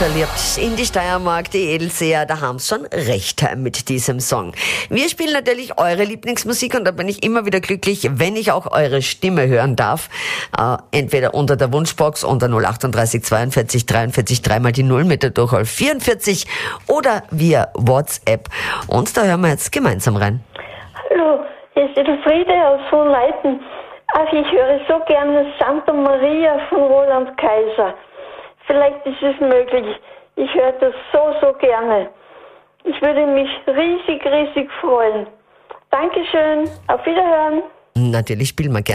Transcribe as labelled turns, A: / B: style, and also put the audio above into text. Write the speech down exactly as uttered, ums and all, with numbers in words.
A: verliebt in die Steiermark, die Edelseher, da haben sie schon recht mit diesem Song. Wir spielen natürlich eure Lieblingsmusik und da bin ich immer wieder glücklich, wenn ich auch eure Stimme hören darf. Äh, entweder unter der Wunschbox unter null achtunddreißig zweiundvierzig dreiundvierzig dreimal die Null mit der Durchwahl vierundvierzig oder via WhatsApp. Und da hören wir jetzt gemeinsam rein.
B: Hallo, hier ist Edelfriede aus Hohenleiten. Ach, ich höre so gerne Santa Maria von Roland Kaiser. Vielleicht ist es möglich. Ich höre das so, so gerne. Ich würde mich riesig, riesig freuen. Dankeschön. Auf Wiederhören.
A: Natürlich spielen wir gerne.